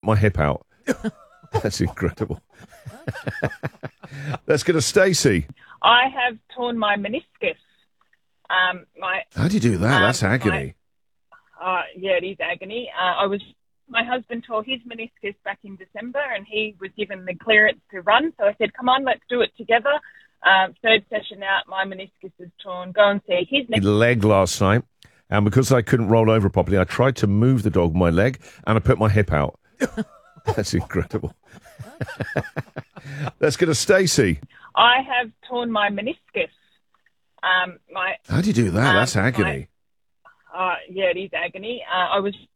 my hip out. That's incredible. Let's go to Stacey. I have torn my meniscus. How do you do that? That's agony. Yeah, it is agony. My husband tore his meniscus back in December, and he was given the clearance to run. So I said, "Come on, let's do it together." Third session out, my meniscus is torn. Go and see his next Leg last night, and because I couldn't roll over properly, I tried to move the dog with my leg, and I put my hip out. That's incredible. Let's go to Stacey. I have torn my meniscus. How do you do that? That's agony. Yeah, it is agony.